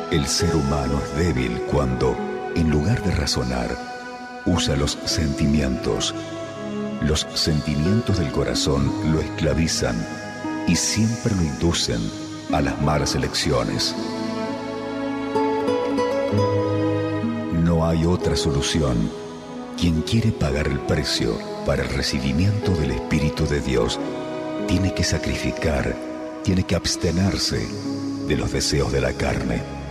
El ser humano es débil cuando, en lugar de razonar, usa los sentimientos. Los sentimientos del corazón lo esclavizan y siempre lo inducen a las malas elecciones. No hay otra solución. Quien quiere pagar el precio para el recibimiento del Espíritu de Dios tiene que sacrificar, tiene que abstenerse de los deseos de la carne.